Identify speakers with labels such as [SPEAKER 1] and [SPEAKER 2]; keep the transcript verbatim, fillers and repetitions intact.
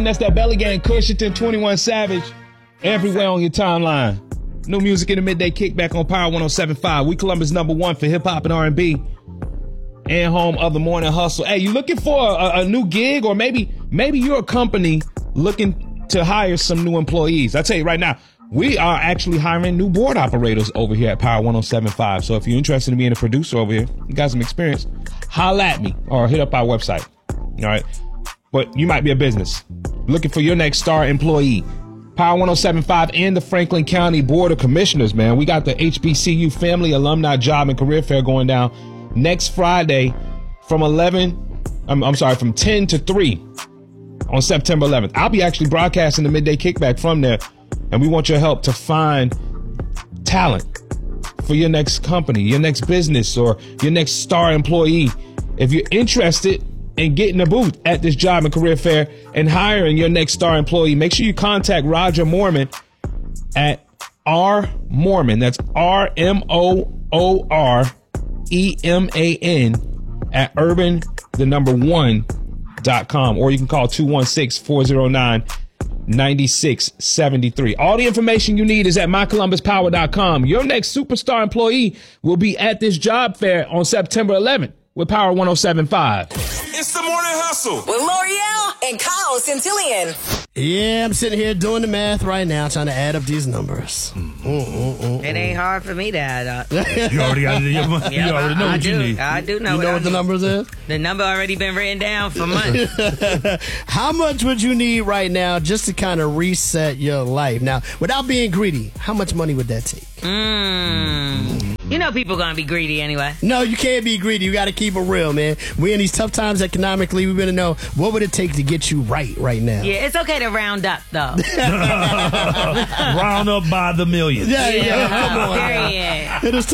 [SPEAKER 1] That's that Belly Gang, Cushington, twenty-one Savage, everywhere on your timeline. New music in the midday kickback on Power one oh seven point five. We Columbus number one for hip hop and R and B, and home of the morning hustle. Hey, you looking for a, a new gig, or maybe maybe you're a company looking to hire some new employees? I tell you right now, we are actually hiring new board operators over here at Power one oh seven point five. So if you're interested in being a producer over here, you got some experience, holla at me or hit up our website. All right. But you might be a business looking for your next star employee. Power one oh seven point five and the Franklin County Board of Commissioners, man. We got the H B C U Family Alumni Job and Career Fair going down next Friday from eleven, I'm, I'm sorry, from ten to three on September eleventh. I'll be actually broadcasting the midday kickback from there, and we want your help to find talent for your next company, your next business, or your next star employee. If you're interested in getting a booth at this job and career fair and hiring your next star employee, make sure you contact Roger Mormon at R Mormon. That's R M O O R E M A N at urban, the number one, dot com. Or you can call two one six, four oh nine, nine six seven three. All the information you need is at my columbus power dot com. Your next superstar employee will be at this job fair on September eleventh with Power one oh seven point five.
[SPEAKER 2] It's the Morning Hustle
[SPEAKER 3] with L'Oreal and Kyle Centillion.
[SPEAKER 4] Yeah, I'm sitting here doing the math right now, trying to add up these numbers. Mm, mm, mm,
[SPEAKER 5] it ain't hard for me to add up.
[SPEAKER 6] You already got it in your mind.
[SPEAKER 5] Yeah,
[SPEAKER 6] You already know
[SPEAKER 5] I,
[SPEAKER 6] what
[SPEAKER 5] I
[SPEAKER 6] you
[SPEAKER 5] do.
[SPEAKER 6] need.
[SPEAKER 5] I do know
[SPEAKER 4] you
[SPEAKER 5] what,
[SPEAKER 4] know
[SPEAKER 5] I
[SPEAKER 4] what the
[SPEAKER 5] need.
[SPEAKER 4] numbers is?
[SPEAKER 5] The number already been written down for months.
[SPEAKER 4] How much would you need right now just to kind of reset your life? Now, without being greedy, how much money would that take?
[SPEAKER 5] Mm. You know people gonna be greedy anyway.
[SPEAKER 4] No, you can't be greedy. You got to keep it real, man. We in these tough times economically. We better know, what would it take to get you right right now?
[SPEAKER 5] Yeah, it's okay to round up though.
[SPEAKER 6] Round up by the millions.
[SPEAKER 4] Yeah, yeah.
[SPEAKER 5] Yeah,
[SPEAKER 4] Come on.
[SPEAKER 5] period.
[SPEAKER 4] It is